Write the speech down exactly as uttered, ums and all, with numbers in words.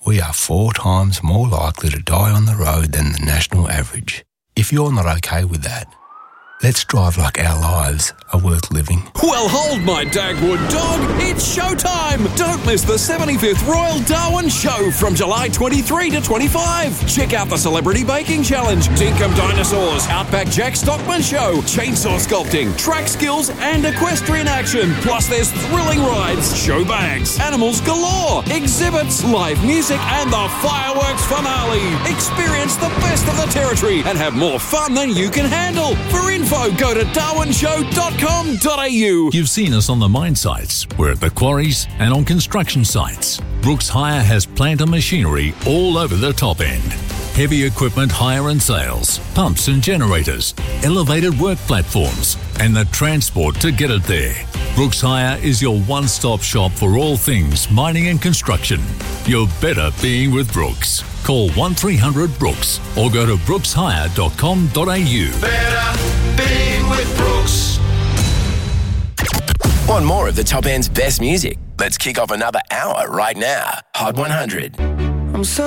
we are four times more likely to die on the road than the national average. If you're not okay with that, let's drive like our lives are worth living. Well, hold my Dagwood dog. It's showtime. Don't miss the seventy-fifth Royal Darwin Show from July twenty-third to twenty-fifth. Check out the Celebrity Baking Challenge, Dinkum Dinosaurs, Outback Jack Stockman Show, chainsaw sculpting, track skills and equestrian action. Plus there's thrilling rides, show bags, animals galore, exhibits, live music and the fireworks finale. Experience the best of the territory and have more fun than you can handle. For info, go to darwin show dot com dot a u. You've seen us on the mine sites, we're at the quarries and on construction sites. Brooks Hire has plant and machinery all over the top end. Heavy equipment hire and sales, pumps and generators, elevated work platforms, and the transport to get it there. Brooks Hire is your one-stop shop for all things mining and construction. You're better being with Brooks. Call one three hundred Brooks or go to brooks hire dot com dot a u. Better being with Brooks. Want more of the top end's best music? Let's kick off another hour right now. Hot one hundred. I'm so